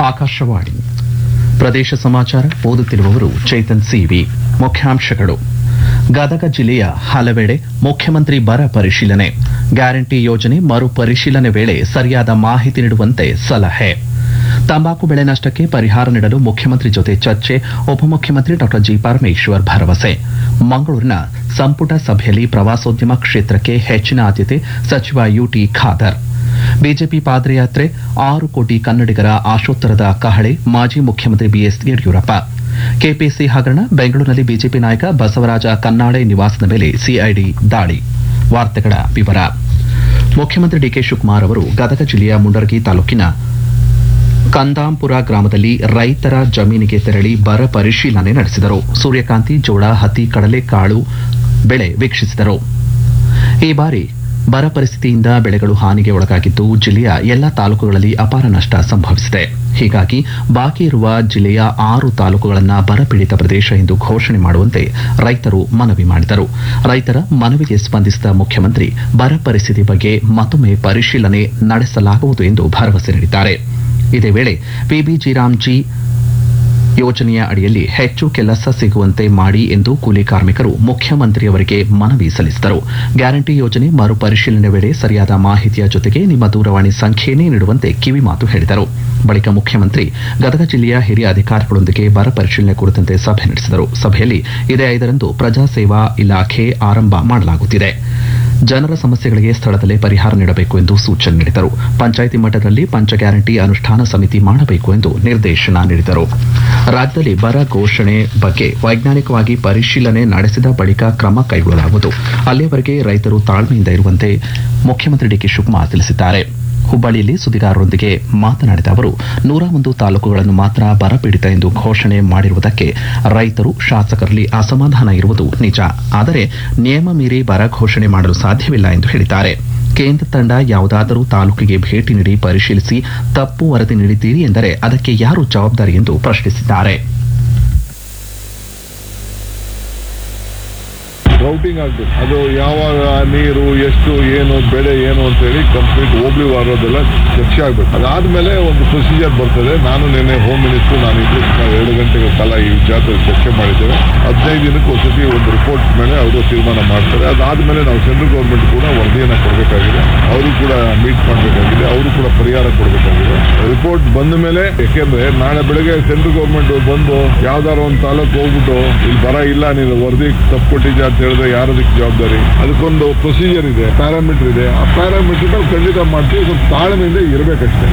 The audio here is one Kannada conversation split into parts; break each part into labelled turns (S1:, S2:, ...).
S1: ಆಕಾಶವಾಣಿ ಪ್ರದೇಶ ಸಮಾಚಾರ ಓದುತ್ತಿರುವವರು ಚೇತನ್ ಸಿವಿ. ಮುಖ್ಯಾಂಶಗಳು. ಗದಗ ಜಿಲ್ಲೆಯ ಹಲವೆಡೆ ಮುಖ್ಯಮಂತ್ರಿ ಬರ ಪರಿಶೀಲನೆ. ಗ್ಯಾರಂಟಿ ಯೋಜನೆ ಮರುಪರಿಶೀಲನೆ ವೇಳೆ ಸರಿಯಾದ ಮಾಹಿತಿ ನೀಡುವಂತೆ ಸಲಹೆ. ತಂಬಾಕು ಬೆಳೆ ನಷ್ಟಕ್ಕೆ ಪರಿಹಾರ ನೀಡಲು ಮುಖ್ಯಮಂತ್ರಿ ಜೊತೆ ಚರ್ಚೆ. ಉಪಮುಖ್ಯಮಂತ್ರಿ ಡಾ ಜಿ ಪರಮೇಶ್ವರ್ ಭರವಸೆ. ಮಂಗಳೂರಿನ ಸಂಪುಟ ಸಭೆಯಲ್ಲಿ ಪ್ರವಾಸೋದ್ಯಮ ಕ್ಷೇತ್ರಕ್ಕೆ ಹೆಚ್ಚಿನ ಆದ್ಯತೆ. ಸಚಿವ ಯುಟಿ ಖಾದರ್. ಬಿಜೆಪಿ ಪಾದಯಾತ್ರೆ 6 ಕೋಟಿ ಕನ್ನಡಿಗರ ಆಶೋತ್ತರದ ಕಹಳೆ. ಮಾಜಿ ಮುಖ್ಯಮಂತ್ರಿ ಬಿಎಸ್ ಯಡಿಯೂರಪ್ಪ. ಕೆಪಿಸಿ ಹಗರಣ. ಬೆಂಗಳೂರಿನಲ್ಲಿ ಬಿಜೆಪಿ ನಾಯಕ ಬಸವರಾಜ ಕನ್ನಾಡೆ ನಿವಾಸದ ಮೇಲೆ ಸಿಐಡಿ ದಾಳಿ. ವಾರ್ತೆಗಳ ವಿವರ. ಮುಖ್ಯಮಂತ್ರಿ ಡಿಕೆ ಶಿವಕುಮಾರ್ ಅವರು ಗದಗ ಜಿಲ್ಲೆಯ ಮುಂಡರಗಿ ತಾಲೂಕಿನ ಕಂದಾಂಪುರ ಗ್ರಾಮದಲ್ಲಿ ರೈತರ ಜಮೀನಿಗೆ ತೆರಳಿ ಬರ ಪರಿಶೀಲನೆ ನಡೆಸಿದರು. ಸೂರ್ಯಕಾಂತಿ, ಜೋಳ, ಹತ್ತಿ, ಕಡಲೆಕಾಳು ಬೆಳೆ ವೀಕ್ಷಿಸಿದರು. ಈ ಬಾರಿ ಬರ ಪರಿಸ್ಥಿತಿಯಿಂದ ಬೆಳೆಗಳು ಹಾನಿಗೆ ಒಳಗಾಗಿದ್ದು ಜಿಲ್ಲೆಯ ಎಲ್ಲಾ ತಾಲೂಕುಗಳಲ್ಲಿ ಅಪಾರ ನಷ್ಟ ಸಂಭವಿಸಿದೆ. ಹೀಗಾಗಿ ಬಾಕಿ ಇರುವ ಜಿಲ್ಲೆಯ 6 ತಾಲೂಕುಗಳನ್ನು ಬರಪೀಡಿತ ಪ್ರದೇಶ ಎಂದು ಘೋಷಣೆ ಮಾಡುವಂತೆ ರೈತರು ಮನವಿ ಮಾಡಿದರು. ರೈತರ ಮನವಿಗೆ ಸ್ಪಂದಿಸಿದ ಮುಖ್ಯಮಂತ್ರಿ ಬರ ಪರಿಸ್ಥಿತಿ ಬಗ್ಗೆ ಮತ್ತೊಮ್ಮೆ ಪರಿಶೀಲನೆ ನಡೆಸಲಾಗುವುದು ಎಂದು ಭರವಸೆ ನೀಡಿದ್ದಾರೆ. ಇದೇ ವೇಳೆ ಪಿಬಿಜಿರಾಮ್ಜಿ ಯೋಜನೆಯ ಅಡಿಯಲ್ಲಿ ಹೆಚ್ಚು ಕೆಲಸ ಸಿಗುವಂತೆ ಮಾಡಿ ಎಂದು ಕೂಲಿ ಕಾರ್ಮಿಕರು ಮುಖ್ಯಮಂತ್ರಿಯವರಿಗೆ ಮನವಿ ಸಲ್ಲಿಸಿದರು. ಗ್ಯಾರಂಟಿ ಯೋಜನೆ ಮರುಪರಿಶೀಲನೆ ವೇಳೆ ಸರಿಯಾದ ಮಾಹಿತಿಯ ಜೊತೆಗೆ ನಿಮ್ಮ ದೂರವಾಣಿ ಸಂಖ್ಯೆಯನ್ನೇ ನೀಡುವಂತೆ ಕಿವಿಮಾತು ಹೇಳಿದರು. ಬಳಿಕ ಮುಖ್ಯಮಂತ್ರಿ ಗದಗ ಜಿಲ್ಲೆಯ ಹಿರಿಯ ಅಧಿಕಾರಿಗಳೊಂದಿಗೆ ಬರ ಪರಿಶೀಲನೆ ಕುರಿತಂತೆ ಸಭೆ ನಡೆಸಿದರು. ಸಭೆಯಲ್ಲಿ ಇದೇ 5ರಂದು ಪ್ರಜಾ ಸೇವಾ ಇಲಾಖೆ ಆರಂಭ ಮಾಡಲಾಗುತ್ತಿದೆ. ಜನರ ಸಮಸ್ಯೆಗಳಿಗೆ ಸ್ಥಳದಲ್ಲೇ ಪರಿಹಾರ ನೀಡಬೇಕು ಎಂದು ಸೂಚನೆ ನೀಡಿದರು. ಪಂಚಾಯಿತಿ ಮಟ್ಟದಲ್ಲಿ ಪಂಚ ಗ್ಯಾರಂಟಿ ಅನುಷ್ಠಾನ ಸಮಿತಿ ಮಾಡಬೇಕು ಎಂದು ನಿರ್ದೇಶನ ನೀಡಿದರು. ರಾಜ್ಯದಲ್ಲಿ ಬರ ಘೋಷಣೆ ಬಗ್ಗೆ ವೈಜ್ಞಾನಿಕವಾಗಿ ಪರಿಶೀಲನೆ ನಡೆಸಿದ ಬಳಿಕ ಕ್ರಮ ಕೈಗೊಳ್ಳಲಾಗುವುದು. ಅಲ್ಲಿಯವರೆಗೆ ರೈತರು ತಾಳ್ಮೆಯಿಂದ ಇರುವಂತೆ ಮುಖ್ಯಮಂತ್ರಿ ಡಿಕೆ ಶಿವಕುಮಾರ್ ತಿಳಿಸಿದ್ದಾರೆ. ಹುಬ್ಬಳ್ಳಿಯಲ್ಲಿ ಸುದ್ದಿಗಾರರೊಂದಿಗೆ ಮಾತನಾಡಿದ ಅವರು 101 ತಾಲೂಕುಗಳನ್ನು ಮಾತ್ರ ಬರಪೀಡಿತ ಎಂದು ಘೋಷಣೆ ಮಾಡಿರುವುದಕ್ಕೆ ರೈತರು, ಶಾಸಕರಲ್ಲಿ ಅಸಮಾಧಾನ ಇರುವುದು ನಿಜ. ಆದರೆ ನಿಯಮ ಮೀರಿ ಬರ ಘೋಷಣೆ ಮಾಡಲು ಸಾಧ್ಯವಿಲ್ಲ ಎಂದು ಹೇಳಿದ್ದಾರೆ. ಕೇಂದ್ರ ತಂಡ ಯಾವುದಾದರೂ ತಾಲೂಕಿಗೆ ಭೇಟಿ ನೀಡಿ ಪರಿಶೀಲಿಸಿ ತಪ್ಪು ವರದಿ ನೀಡಿದ್ದೀರಿ ಎಂದರೆ ಅದಕ್ಕೆ ಯಾರು ಜವಾಬ್ದಾರಿ ಎಂದು ಪ್ರಶ್ನಿಸಿದ್ದಾರೆ.
S2: ರೌಟಿಂಗ್ ಆಗಬೇಕು. ಅದು ಯಾವಾಗ ನೀರು ಎಷ್ಟು ಏನು ಬೆಳೆ ಏನು ಅಂತ ಹೇಳಿ ಕಂಪ್ಲೀಟ್ ಹೋಗ್ಲಿ ವಾರೋದೆಲ್ಲ ಚರ್ಚೆ ಆಗಬೇಕು. ಅದಾದ್ಮೇಲೆ ಒಂದು ಪ್ರೊಸೀಜರ್ ಬರ್ತದೆ. ನಾನು ನಿನ್ನೆ ಹೋಮ್ ಮಿನಿಸ್ಟರ್ ನಾವು 2 ಗಂಟೆಗಳ ಕಾಲ ಈ ವಿಚಾರದಲ್ಲಿ ಚರ್ಚೆ ಮಾಡಿದ್ದೇವೆ. 15 ದಿನಕ್ಕೆ ಒಂದ್ಸತಿ ಒಂದು ರಿಪೋರ್ಟ್ ಮೇಲೆ ಅವರು ತೀರ್ಮಾನ ಮಾಡ್ತಾರೆ. ಅದಾದ್ಮೇಲೆ ನಾವು ಸೆಂಟ್ರಲ್ ಗೌರ್ಮೆಂಟ್ ಕೂಡ ವರದಿಯನ್ನು ಕೊಡಬೇಕಾಗಿದೆ. ಅವರು ಕೂಡ ಮೀಟ್ ಮಾಡಬೇಕಾಗಿದೆ. ಅವರು ಕೂಡ ಪರಿಹಾರ ಕೊಡಬೇಕಾಗಿದೆ. ರಿಪೋರ್ಟ್ ಬಂದ ಮೇಲೆ, ಯಾಕೆಂದ್ರೆ ನಾಳೆ ಬೆಳಗ್ಗೆ ಸೆಂಟ್ರಲ್ ಗೌರ್ಮೆಂಟ್ ಬಂದು ಯಾವ್ದಾರ ಒಂದು ತಾಲೂಕು ಹೋಗ್ಬಿಟ್ಟು ಇಲ್ಲಿ ಬರ ಇಲ್ಲ, ನೀನು ವರದಿ ತಪ್ಪು ಕೊಟ್ಟಿದ್ಯಾ ಅಂತ ಹೇಳಿದ್ರೆ ಯಾರದಕ್ಕೆ ಜವಾಬ್ದಾರಿ? ಅದಕ್ಕೊಂದು ಪ್ರೊಸೀಜರ್ ಇದೆ, ಪ್ಯಾರಾಮೀಟರ್ ಇದೆ. ಆ ಪ್ಯಾರಾಮೀಟರ್ ನಾವು ಖಂಡಿತ ಮಾಡ್ತೀವಿ. ಸ್ವಲ್ಪ ತಾಳ್ಮೆಯಿಂದ ಇರಬೇಕಷ್ಟೇ.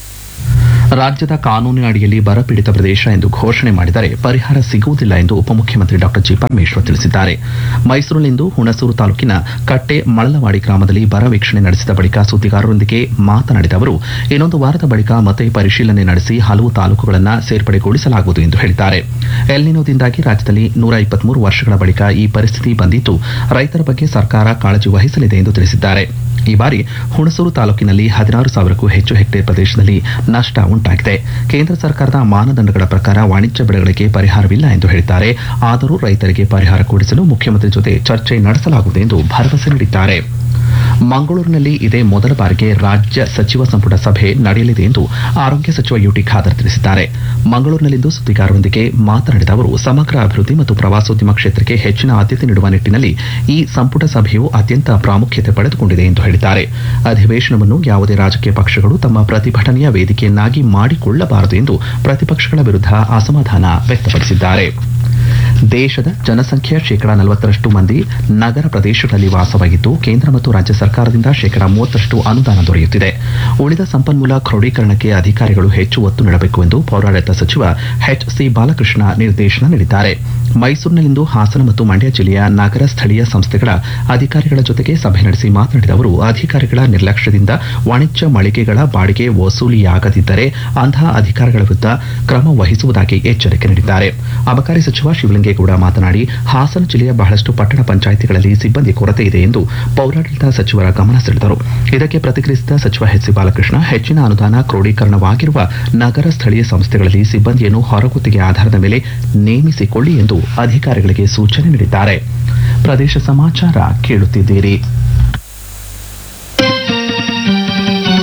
S1: ರಾಜ್ಯದ ಕಾನೂನಿನ ಅಡಿಯಲ್ಲಿ ಬರಪೀಡಿತ ಪ್ರದೇಶ ಎಂದು ಘೋಷಣೆ ಮಾಡಿದರೆ ಪರಿಹಾರ ಸಿಗುವುದಿಲ್ಲ ಎಂದು ಉಪಮುಖ್ಯಮಂತ್ರಿ ಡಾ ಜಿ ಪರಮೇಶ್ವರ್ ತಿಳಿಸಿದ್ದಾರೆ. ಮೈಸೂರಿನಲ್ಲಿಂದು ಹುಣಸೂರು ತಾಲೂಕಿನ ಕಟ್ಟೆ ಮಳಲವಾಡಿ ಗ್ರಾಮದಲ್ಲಿ ಬರ ವೀಕ್ಷಣೆ ನಡೆಸಿದ ಬಳಿಕ ಸುದ್ದಿಗಾರರೊಂದಿಗೆ ಮಾತನಾಡಿದ ಅವರು, ಇನ್ನೊಂದು ವಾರದ ಬಳಿಕ ಮತ್ತೆ ಪರಿಶೀಲನೆ ನಡೆಸಿ ಹಲವು ತಾಲೂಕುಗಳನ್ನು ಸೇರ್ಪಡೆಗೊಳಿಸಲಾಗುವುದು ಎಂದು ಹೇಳಿದ್ದಾರೆ. ಎಲ್ನಿನೋದಿಂದಾಗಿ ರಾಜ್ಯದಲ್ಲಿ 123 ವರ್ಷಗಳ ಬಳಿಕ ಈ ಪರಿಸ್ಥಿತಿ ಬಂದಿದ್ದು ರೈತರ ಬಗ್ಗೆ ಸರ್ಕಾರ ಕಾಳಜಿ ವಹಿಸಲಿದೆ ಎಂದು ತಿಳಿಸಿದ್ದಾರೆ. ಈ ಬಾರಿ ಹುಣಸೂರು ತಾಲೂಕಿನಲ್ಲಿ 16,000ಕ್ಕೂ ಹೆಚ್ಚು ಹೆಕ್ಟೇರ್ ಪ್ರದೇಶದಲ್ಲಿ ನಷ್ಟ ಉಂಟಾಗಿದೆ. ಕೇಂದ್ರ ಸರ್ಕಾರದ ಮಾನದಂಡಗಳ ಪ್ರಕಾರ ವಾಣಿಜ್ಯ ಬೆಳೆಗಳಿಗೆ ಪರಿಹಾರವಿಲ್ಲ ಎಂದು ಹೇಳಿದ್ದಾರೆ. ಆದರೂ ರೈತರಿಗೆ ಪರಿಹಾರ ಕೊಡಿಸಲು ಮುಖ್ಯಮಂತ್ರಿ ಜೊತೆ ಚರ್ಚೆ ನಡೆಸಲಾಗುವುದು ಎಂದು ಭರವಸೆ ನೀಡಿದ್ದಾರೆ. ಮಂಗಳೂರಿನಲ್ಲಿ ಇದೇ ಮೊದಲ ಬಾರಿಗೆ ರಾಜ್ಯ ಸಚಿವ ಸಂಪುಟ ಸಭೆ ನಡೆಯಲಿದೆ ಎಂದು ಆರೋಗ್ಯ ಸಚಿವ ಯುಟಿ ಖಾದರ್ ತಿಳಿಸಿದ್ದಾರೆ. ಮಂಗಳೂರಿನಲ್ಲಿಂದು ಸುದ್ದಿಗಾರರೊಂದಿಗೆ ಮಾತನಾಡಿದ ಅವರು, ಸಮಗ್ರ ಅಭಿವೃದ್ಧಿ ಮತ್ತು ಪ್ರವಾಸೋದ್ಯಮ ಕ್ಷೇತ್ರಕ್ಕೆ ಹೆಚ್ಚಿನ ಆದ್ಯತೆ ನೀಡುವ ನಿಟ್ಟಿನಲ್ಲಿ ಈ ಸಂಪುಟ ಸಭೆಯು ಅತ್ಯಂತ ಪ್ರಾಮುಖ್ಯತೆ ಪಡೆದುಕೊಂಡಿದೆ ಎಂದು ಹೇಳಿದ್ದಾರೆ. ಅಧಿವೇಶನವನ್ನು ಯಾವುದೇ ರಾಜಕೀಯ ಪಕ್ಷಗಳು ತಮ್ಮ ಪ್ರತಿಭಟನೆಯ ವೇದಿಕೆಯನ್ನಾಗಿ ಮಾಡಿಕೊಳ್ಳಬಾರದು ಎಂದು ಪ್ರತಿಪಕ್ಷಗಳ ವಿರುದ್ಧ ಅಸಮಾಧಾನ ವ್ಯಕ್ತಪಡಿಸಿದ್ದಾರೆ. ದೇಶದ ಜನಸಂಖ್ಯೆಯ 40% ಮಂದಿ ನಗರ ಪ್ರದೇಶಗಳಲ್ಲಿ ವಾಸವಾಗಿದ್ದು ಕೇಂದ್ರ ಮತ್ತು ರಾಜ್ಯ ಸರ್ಕಾರದಿಂದ 30% ಅನುದಾನ ದೊರೆಯುತ್ತಿದೆ. ಉಳಿದ ಸಂಪನ್ಮೂಲ ಕ್ರೋಢೀಕರಣಕ್ಕೆ ಅಧಿಕಾರಿಗಳು ಹೆಚ್ಚು ಒತ್ತು ನೀಡಬೇಕು ಎಂದು ಪೌರಾಡಳಿತ ಸಚಿವ ಎಚ್.ಸಿ. ಬಾಲಕೃಷ್ಣ ನಿರ್ದೇಶನ ನೀಡಿದ್ದಾರೆ. ಮೈಸೂರಿನಲ್ಲಿಂದು ಹಾಸನ ಮತ್ತು ಮಂಡ್ಯ ಜಿಲ್ಲೆಯ ನಗರ ಸ್ಥಳೀಯ ಸಂಸ್ಥೆಗಳ ಅಧಿಕಾರಿಗಳ ಜೊತೆಗೆ ಸಭೆ ನಡೆಸಿ ಮಾತನಾಡಿದ ಅವರು, ಅಧಿಕಾರಿಗಳ ನಿರ್ಲಕ್ಷ್ಯದಿಂದ ವಾಣಿಜ್ಯ ಮಳಿಗೆಗಳ ಬಾಡಿಗೆ ವಸೂಲಿಯಾಗದಿದ್ದರೆ ಅಂತಹ ಅಧಿಕಾರಿಗಳ ವಿರುದ್ಧ ಕ್ರಮ ವಹಿಸುವುದಾಗಿ ಎಚ್ಚರಿಕೆ ನೀಡಿದ್ದಾರೆ. ಅಬಕಾರಿ ಸಚಿವ ಶಿವಲಿಂಗೇಗೌಡ ಮಾತನಾಡಿ, ಹಾಸನ ಜಿಲ್ಲೆಯ ಬಹಳಷ್ಟು ಪಟ್ಟಣ ಪಂಚಾಯಿತಿಗಳಲ್ಲಿ ಸಿಬ್ಬಂದಿ ಕೊರತೆ ಇದೆ ಎಂದು ಪೌರಾಡಳಿತ ಸಚಿವರ ಗಮನ ಸೆಳೆದರು. ಇದಕ್ಕೆ ಪ್ರತಿಕ್ರಿಯಿಸಿದ ಸಚಿವ ಎಚ್.ಸಿ. ಬಾಲಕೃಷ್ಣ, ಹೆಚ್ಚಿನ ಅನುದಾನ ಕ್ರೋಢೀಕರಣವಾಗಿರುವ ನಗರ ಸ್ಥಳೀಯ ಸಂಸ್ಥೆಗಳಲ್ಲಿ ಸಿಬ್ಬಂದಿಯನ್ನು ಹೊರಗುತ್ತಿಗೆ ಆಧಾರದ ಮೇಲೆ ನೇಮಿಸಿಕೊಳ್ಳಿ ಎಂದು ಅಧಿಕಾರಿಗಳಿಗೆ ಸೂಚನೆ ನೀಡಿದ್ದಾರೆ. ಪ್ರದೇಶ ಸಮಾಚಾರ ಕೇಳುತ್ತಿದ್ದೀರಿ.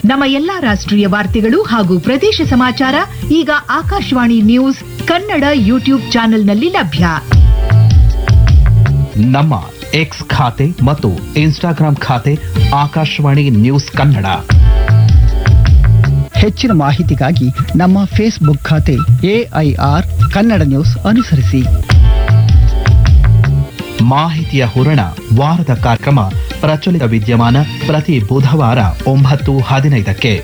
S3: ನಮ್ಮ ಎಲ್ಲಾ ರಾಷ್ಟ್ರೀಯ ವಾರ್ತೆಗಳು ಹಾಗೂ ಪ್ರದೇಶ ಸಮಾಚಾರ ಈಗ ಆಕಾಶವಾಣಿ ನ್ಯೂಸ್ ಕನ್ನಡ ಯೂಟ್ಯೂಬ್ ಚಾನೆಲ್ನಲ್ಲಿ ಲಭ್ಯ.
S1: ನಮ್ಮ ಎಕ್ಸ್ ಖಾತೆ ಮತ್ತು ಇನ್ಸ್ಟಾಗ್ರಾಂ ಖಾತೆ ಆಕಾಶವಾಣಿ ನ್ಯೂಸ್ ಕನ್ನಡ.
S4: ಹೆಚ್ಚಿನ ಮಾಹಿತಿಗಾಗಿ ನಮ್ಮ ಫೇಸ್ಬುಕ್ ಖಾತೆ AIR ಕನ್ನಡ ನ್ಯೂಸ್ ಅನುಸರಿಸಿ.
S1: ಮಾಹಿತಿಯ ಹೂರಣ ವಾರದ ಕಾರ್ಯಕ್ರಮ ಪ್ರಚಲಿತ ವಿದ್ಯಮಾನ ಪ್ರತಿ ಬುಧವಾರ 9:15ಕ್ಕೆ.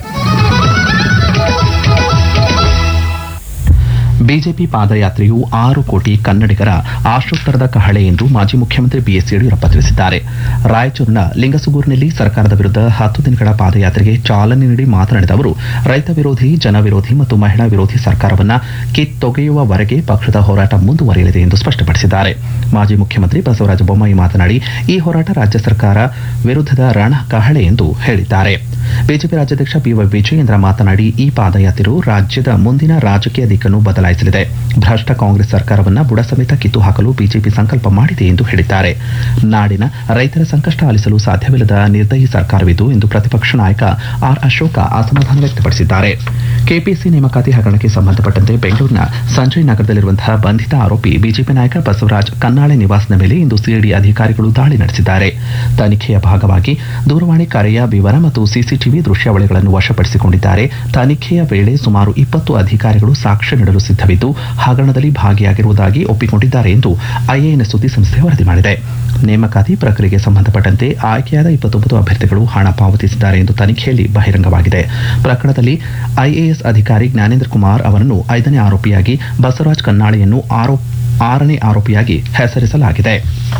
S1: ಬಿಜೆಪಿ ಪಾದಯಾತ್ರೆಯು 6 ಕೋಟಿ ಕನ್ನಡಿಗರ ಆಶೋತ್ತರದ ಕಹಳೆ ಎಂದು ಮಾಜಿ ಮುಖ್ಯಮಂತ್ರಿ ಬಿಎಸ್ ಯಡಿಯೂರಪ್ಪ ತಿಳಿಸಿದ್ದಾರೆ. ರಾಯಚೂರಿನ ಲಿಂಗಸುಗೂರಿನಲ್ಲಿ ಸರ್ಕಾರದ ವಿರುದ್ಧ 10 ದಿನಗಳ ಪಾದಯಾತ್ರೆಗೆ ಚಾಲನೆ ನೀಡಿ ಮಾತನಾಡಿದ ಅವರು, ರೈತ ವಿರೋಧಿ, ಜನ ವಿರೋಧಿ ಮತ್ತು ಮಹಿಳಾ ವಿರೋಧಿ ಸರ್ಕಾರವನ್ನು ಕಿತ್ತೊಗೆಯುವವರೆಗೆ ಪಕ್ಷದ ಹೋರಾಟ ಮುಂದುವರಿಯಲಿದೆ ಎಂದು ಸ್ಪಷ್ಟಪಡಿಸಿದ್ದಾರೆ. ಮಾಜಿ ಮುಖ್ಯಮಂತ್ರಿ ಬಸವರಾಜ ಬೊಮ್ಮಾಯಿ ಮಾತನಾಡಿ, ಈ ಹೋರಾಟ ರಾಜ್ಯ ಸರ್ಕಾರ ವಿರುದ್ಧದ ರಣ ಕಹಳೆ ಎಂದು ಹೇಳಿದ್ದಾರೆ. ಬಿಜೆಪಿ ರಾಜ್ಯಾಧ್ಯಕ್ಷ ಬಿವೈ ವಿಜಯೇಂದ್ರ ಮಾತನಾಡಿ, ಈ ಪಾದಯಾತ್ರೆಯು ರಾಜ್ಯದ ಮುಂದಿನ ರಾಜಕೀಯ ದಿಕ್ಕನ್ನು ಬದಲಾಯಿಸಲಿದೆ. ಭ್ರಷ್ಟ ಕಾಂಗ್ರೆಸ್ ಸರ್ಕಾರವನ್ನು ಬುಡ ಸಮೇತ ಕಿತ್ತು ಹಾಕಲು ಬಿಜೆಪಿ ಸಂಕಲ್ಪ ಮಾಡಿದೆ ಎಂದು ಹೇಳಿದ್ದಾರೆ. ನಾಡಿನ ರೈತರ ಸಂಕಷ್ಟ ಆಲಿಸಲು ಸಾಧ್ಯವಿಲ್ಲದ ನಿರ್ದಯಿ ಸರ್ಕಾರವಿದು ಎಂದು ಪ್ರತಿಪಕ್ಷ ನಾಯಕ ಆರ್ ಅಶೋಕ ಅಸಮಾಧಾನ ವ್ಯಕ್ತಪಡಿಸಿದ್ದಾರೆ. ಕೆಪಿಸಿ ನೇಮಕಾತಿ ಹಗರಣಕ್ಕೆ ಸಂಬಂಧಪಟ್ಟಂತೆ ಬೆಂಗಳೂರಿನ ಸಂಜಯ್ ನಗರದಲ್ಲಿರುವಂತಹ ಬಂಧಿತ ಆರೋಪಿ ಬಿಜೆಪಿ ನಾಯಕ ಬಸವರಾಜ್ ಕನ್ನಾಳೆ ನಿವಾಸದ ಮೇಲೆ ಇಂದು ಸಿಐಡಿ ಅಧಿಕಾರಿಗಳು ದಾಳಿ ನಡೆಸಿದ್ದಾರೆ. ತನಿಖೆಯ ಭಾಗವಾಗಿ ದೂರವಾಣಿ ಕರೆಯ ವಿವರ ಮತ್ತು ಸಿಸಿಟಿವಿ ದೃಶ್ಯಾವಳಿಗಳನ್ನು ವಶಪಡಿಸಿಕೊಂಡಿದ್ದಾರೆ. ತನಿಖೆಯ ವೇಳೆ ಸುಮಾರು 20 ಅಧಿಕಾರಿಗಳು ಸಾಕ್ಷ್ಯ ನೀಡಲು ಸಿದ್ಧವಿದ್ದು ಹಗರಣದಲ್ಲಿ ಭಾಗಿಯಾಗಿರುವುದಾಗಿ ಒಪ್ಪಿಕೊಂಡಿದ್ದಾರೆ ಎಂದು ಐಎಎನ್ಎಸ್ ಸುದ್ದಿಸಂಸ್ಥೆ ವರದಿ ಮಾಡಿದೆ. ನೇಮಕಾತಿ ಪ್ರಕ್ರಿಯೆಗೆ ಸಂಬಂಧಪಟ್ಟಂತೆ ಆಯ್ಕೆಯಾದ 29 ಅಭ್ಯರ್ಥಿಗಳು ಹಣ ಪಾವತಿಸಿದ್ದಾರೆ ಎಂದು ತನಿಖೆಯಲ್ಲಿ ಬಹಿರಂಗವಾಗಿದೆ. ಪ್ರಕರಣದಲ್ಲಿ ಐಎಎಸ್ ಅಧಿಕಾರಿ ಜ್ಞಾನೇಂದ್ರ ಕುಮಾರ್ ಅವರನ್ನು 5ನೇ ಆರೋಪಿಯಾಗಿ, ಬಸವರಾಜ್ ಕನ್ನಾಳೆಯನ್ನು 6ನೇ ಆರೋಪಿಯಾಗಿ ಹೆಸರಿಸಲಾಗಿದೆ.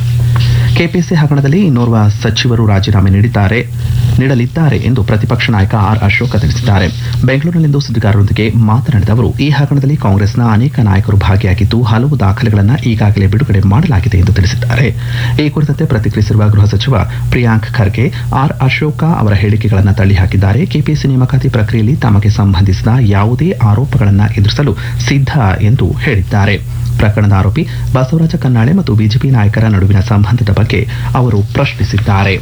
S1: ಕೆಪಿಸಿ ಹಗರಣದಲ್ಲಿ ಇನ್ನೋರ್ವ ಸಚಿವರು ರಾಜೀನಾಮೆ ನೀಡಲಿದ್ದಾರೆ ಎಂದು ಪ್ರತಿಪಕ್ಷ ನಾಯಕ ಆರ್ ಅಶೋಕ ತಿಳಿಸಿದ್ದಾರೆ. ಬೆಂಗಳೂರಿನಲ್ಲಿಂದು ಸುದ್ದಿಗಾರರೊಂದಿಗೆ ಮಾತನಾಡಿದ ಅವರು, ಈ ಹಗರಣದಲ್ಲಿ ಕಾಂಗ್ರೆಸ್ನ ಅನೇಕ ನಾಯಕರು ಭಾಗಿಯಾಗಿದ್ದು ಹಲವು ದಾಖಲೆಗಳನ್ನು ಈಗಾಗಲೇ ಬಿಡುಗಡೆ ಮಾಡಲಾಗಿದೆ ಎಂದು ತಿಳಿಸಿದ್ದಾರೆ. ಈ ಕುರಿತಂತೆ ಪ್ರತಿಕ್ರಿಯಿಸಿರುವ ಗೃಹ ಸಚಿವ ಪ್ರಿಯಾಂಕ್ ಖರ್ಗೆ, ಆರ್ ಅಶೋಕ ಅವರ ಹೇಳಿಕೆಗಳನ್ನು ತಳ್ಳಿಹಾಕಿದ್ದಾರೆ. ಕೆಪಿಸಿ ನೇಮಕಾತಿ ಪ್ರಕ್ರಿಯೆಯಲ್ಲಿ ತಮಗೆ ಸಂಬಂಧಿಸಿದ ಯಾವುದೇ ಆರೋಪಗಳನ್ನು ಎದುರಿಸಲು ಸಿದ್ಧ ಎಂದು ಹೇಳಿದ್ದಾರೆ. ಪ್ರಕರಣದ ಆರೋಪಿ ಬಸವರಾಜ ಕನ್ನಾಳೆ ಮತ್ತು ಬಿಜೆಪಿ ನಾಯಕರ ನಡುವಿನ ಸಂಬಂಧದ ಬಗ್ಗೆ ಅವರು ಪ್ರಶ್ನಿಸಿದ್ದಾರೆ.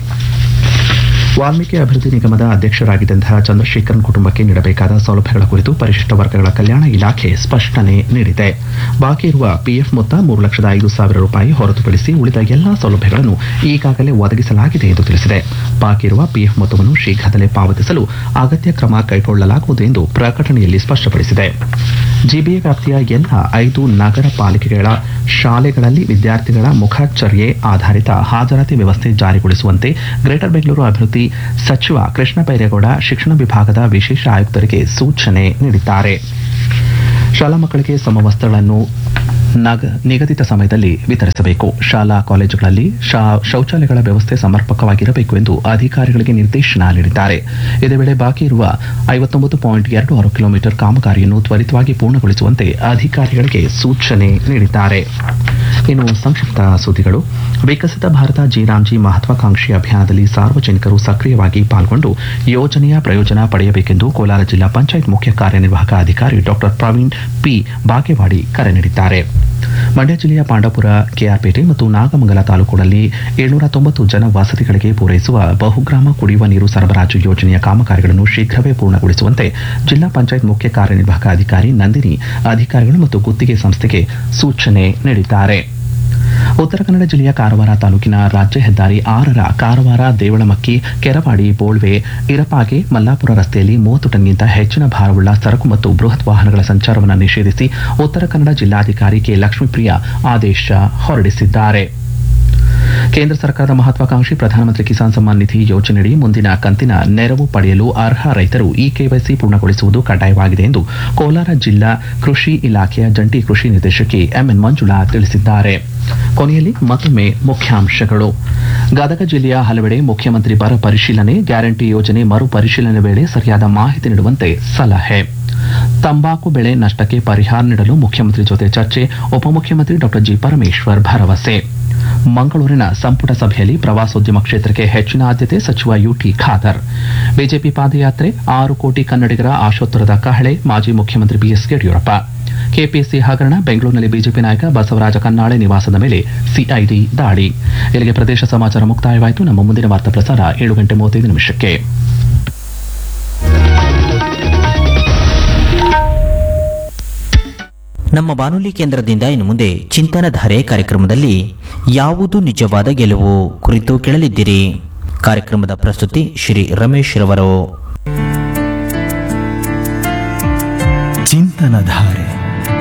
S1: ವಾಲ್ಮೀಕಿ ಅಭಿವೃದ್ಧಿ ನಿಗಮದ ಅಧ್ಯಕ್ಷರಾಗಿದ್ದಂತಹ ಚಂದ್ರಶೇಖರನ್ ಕುಟುಂಬಕ್ಕೆ ನೀಡಬೇಕಾದ ಸೌಲಭ್ಯಗಳ ಕುರಿತು ಪರಿಶಿಷ್ಟ ವರ್ಗಗಳ ಕಲ್ಯಾಣ ಇಲಾಖೆ ಸ್ಪಷ್ಟನೆ ನೀಡಿದೆ. ಬಾಕಿ ಇರುವ ಪಿಎಫ್ ಮೊತ್ತ 3,05,000 ರೂಪಾಯಿ ಹೊರತುಪಡಿಸಿ ಉಳಿದ ಎಲ್ಲಾ ಸೌಲಭ್ಯಗಳನ್ನು ಈಗಾಗಲೇ ಒದಗಿಸಲಾಗಿದೆ ಎಂದು ತಿಳಿಸಿದೆ. ಬಾಕಿ ಇರುವ ಪಿಎಫ್ ಮೊತ್ತವನ್ನು ಶೀಘ್ರದಲ್ಲೇ ಪಾವತಿಸಲು ಅಗತ್ಯ ಕ್ರಮ ಕೈಗೊಳ್ಳಲಾಗುವುದು ಎಂದು ಪ್ರಕಟಣೆಯಲ್ಲಿ ಸ್ಪಷ್ಟಪಡಿಸಿದೆ. ಜಿಬಿಎ ವ್ಯಾಪ್ತಿಯ ಎಲ್ಲ 5 ನಗರ ಪಾಲಿಕೆಗಳ ಶಾಲೆಗಳಲ್ಲಿ ವಿದ್ಯಾರ್ಥಿಗಳ ಮುಖಚರ್ಯೆ ಆಧಾರಿತ ಹಾಜರಾತಿ ವ್ಯವಸ್ಥೆ ಜಾರಿಗೊಳಿಸುವಂತೆ ಗ್ರೇಟರ್ ಬೆಂಗಳೂರು ಅಭಿವೃದ್ಧಿ ಸಚಿವ ಕೃಷ್ಣ ಬೈರೇಗೌಡ ಶಿಕ್ಷಣ ವಿಭಾಗದ ವಿಶೇಷ ಆಯುಕ್ತರಿಗೆ ಸೂಚನೆ ನೀಡಿದ್ದಾರೆ. ಶಾಲಾ ಮಕ್ಕಳಿಗೆ ಸಮವಸ್ತ್ರಗಳನ್ನು ನಿಗದಿತ ಸಮಯದಲ್ಲಿ ವಿತರಿಸಬೇಕು. ಶಾಲಾ ಕಾಲೇಜುಗಳಲ್ಲಿ ಶೌಚಾಲಯಗಳ ವ್ಯವಸ್ಥೆ ಸಮರ್ಪಕವಾಗಿರಬೇಕು ಎಂದು ಅಧಿಕಾರಿಗಳಿಗೆ ನಿರ್ದೇಶನ ನೀಡಿದ್ದಾರೆ. ಇದೇ ವೇಳೆ ಬಾಕಿ ಇರುವ 59.26 ಕಿಲೋಮೀಟರ್ ಕಾಮಗಾರಿಯನ್ನು ತ್ವರಿತವಾಗಿ ಪೂರ್ಣಗೊಳಿಸುವಂತೆ ಅಧಿಕಾರಿಗಳಿಗೆ ಸೂಚನೆ ನೀಡಿದ್ದಾರೆ. ಇನ್ನು ಸಂಕ್ಷಿಪ್ತ ಸುದ್ದಿಗಳು. ವಿಕಸಿತ ಭಾರತ ಜಿ ಮಹತ್ವಾಕಾಂಕ್ಷಿ ಅಭಿಯಾನದಲ್ಲಿ ಸಾರ್ವಜನಿಕರು ಸಕ್ರಿಯವಾಗಿ ಪಾಲ್ಗೊಂಡು ಯೋಜನೆಯ ಪ್ರಯೋಜನ ಪಡೆಯಬೇಕೆಂದು ಕೋಲಾರ ಜಿಲ್ಲಾ ಪಂಚಾಯತ್ ಮುಖ್ಯ ಕಾರ್ಯನಿರ್ವಾಹಕ ಅಧಿಕಾರಿ ಡಾಕ್ಟರ್ ಪ್ರವೀಣ್ ಪಿ ಬಾಗೇವಾಡಿ ಕರೆ ನೀಡಿದ್ದಾರೆ. ಮಂಡ್ಯ ಜಿಲ್ಲೆಯ ಪಾಂಡವಪುರ, ಕೆಆರ್ಪೇಟೆ ಮತ್ತು ನಾಗಮಂಗಲ ತಾಲೂಕುಗಳಲ್ಲಿ 790 ಜನ ವಸತಿಗಳಿಗೆ ಪೂರೈಸುವ ಬಹುಗ್ರಾಮ ಕುಡಿಯುವ ನೀರು ಸರಬರಾಜು ಯೋಜನೆಯ ಕಾಮಗಾರಿಗಳನ್ನು ಶೀಘ್ರವೇ ಪೂರ್ಣಗೊಳಿಸುವಂತೆ ಜಿಲ್ಲಾ ಪಂಚಾಯತ್ ಮುಖ್ಯ ಕಾರ್ಯನಿರ್ವಾಹಕ ಅಧಿಕಾರಿ ನಂದಿನಿ ಅಧಿಕಾರಿಗಳು ಮತ್ತು ಗುತ್ತಿಗೆ ಸಂಸ್ಥೆಗೆ ಸೂಚನೆ ನೀಡಿದ್ದಾರೆ. ಉತ್ತರ ಕನ್ನಡ ಜಿಲ್ಲೆಯ ಕಾರವಾರ ತಾಲೂಕಿನ ರಾಜ್ಯ ಹೆದ್ದಾರಿ 6ರ ಕಾರವಾರ ದೇವಳಮಕ್ಕಿ ಕೆರವಾಡಿ ಬೋಳ್ವೆ ಇರಪಾಗೆ ಮಲ್ಲಾಪುರ ರಸ್ತೆಯಲ್ಲಿ 30 ಟನ್ಗಿಂತ ಹೆಚ್ಚಿನ ಭಾರವುಳ್ಳ ಸರಕು ಮತ್ತು ಬೃಹತ್ ವಾಹನಗಳ ಸಂಚಾರವನ್ನು ನಿಷೇಧಿಸಿ ಉತ್ತರ ಕನ್ನಡ ಜಿಲ್ಲಾಧಿಕಾರಿ ಕೆ ಲಕ್ಷ್ಮೀಪ್ರಿಯಾ ಆದೇಶ ಹೊರಡಿಸಿದ್ದಾರೆ. ಕೇಂದ್ರ ಸರ್ಕಾರದ ಮಹತ್ವಾಕಾಂಕ್ಷಿ ಪ್ರಧಾನಮಂತ್ರಿ ಕಿಸಾನ್ ಸಮ್ಮಾನ್ ನಿಧಿ ಯೋಜನೆಯಡಿ ಮುಂದಿನ ಕಂತಿನ ನೆರವು ಪಡೆಯಲು ಅರ್ಹ ರೈತರು ಈ ಕೆವೈಸಿ ಪೂರ್ಣಗೊಳಿಸುವುದು ಕಡ್ಡಾಯವಾಗಿದೆ ಎಂದು ಕೋಲಾರ ಜಿಲ್ಲಾ ಕೃಷಿ ಇಲಾಖೆಯ ಜಂಟಿ ಕೃಷಿ ನಿರ್ದೇಶಕಿ ಎಂಎನ್ ಮಂಜುಳಾ ತಿಳಿಸಿದ್ದಾರೆ. ಕೊನೆಯಲ್ಲಿ ಮತ್ತೊಮ್ಮೆ ಮುಖ್ಯಾಂಶಗಳು. ಗದಗ ಜಿಲ್ಲೆಯ ಹಲವೆಡೆ ಮುಖ್ಯಮಂತ್ರಿ ಬರ ಪರಿಶೀಲನೆ, ಗ್ಯಾರಂಟಿ ಯೋಜನೆ ಮರು ಪರಿಶೀಲನೆ ವೇಳೆ ಸರಿಯಾದ ಮಾಹಿತಿ ನೀಡುವಂತೆ ಸಲಹೆ. ತಂಬಾಕು ಬೆಳೆ ನಷ್ಟಕ್ಕೆ ಪರಿಹಾರ ನೀಡಲು ಮುಖ್ಯಮಂತ್ರಿ ಜೊತೆ ಚರ್ಚೆ, ಉಪಮುಖ್ಯಮಂತ್ರಿ ಡಾ ಜಿ ಪರಮೇಶ್ವರ್ ಭರವಸೆ. ಮಂಗಳೂರಿನ ಸಂಪುಟ ಸಭೆಯಲ್ಲಿ ಪ್ರವಾಸೋದ್ಯಮ ಕ್ಷೇತ್ರಕ್ಕೆ ಹೆಚ್ಚಿನ ಆದ್ಯತೆ, ಸಚಿವ ಯುಟಿ ಖಾದರ್. ಬಿಜೆಪಿ ಪಾದಯಾತ್ರೆ 6 ಕೋಟಿ ಕನ್ನಡಿಗರ ಆಶೋತ್ತರದ ಕಹಳೆ, ಮಾಜಿ ಮುಖ್ಯಮಂತ್ರಿ ಬಿಎಸ್ ಯಡಿಯೂರಪ್ಪ. ಕೆಪಿಸಿ ಹಗರಣ, ಬೆಂಗಳೂರಿನಲ್ಲಿ ಬಿಜೆಪಿ ನಾಯಕ ಬಸವರಾಜ ಕನ್ನಾಳೆ ನಿವಾಸದ ಮೇಲೆ ಸಿಐಡಿ ದಾಳಿ. ಇಲ್ಲಿಗೆ ಪ್ರದೇಶ ಸಮಾಚಾರ ಮುಕ್ತಾಯವಾಯಿತು. ನಮ್ಮ ಮುಂದಿನ ವಾರ್ತಾ ಪ್ರಸಾರ 7:35 ನಿಮಿಷಕ್ಕೆ.
S5: ನಮ್ಮ ಬಾನುಲಿ ಕೇಂದ್ರದಿಂದ ಇನ್ನು ಮುಂದೆ ಚಿಂತನಧಾರೆ ಕಾರ್ಯಕ್ರಮದಲ್ಲಿ ಯಾವುದು ನಿಜವಾದ ಗೆಲುವು ಕುರಿತು ಕೇಳಲಿದ್ದೀರಿ. ಕಾರ್ಯಕ್ರಮದ ಪ್ರಸ್ತುತಿ ಶ್ರೀ ರಮೇಶ್ ರವರು.
S6: ಚಿಂತನಧಾರೆ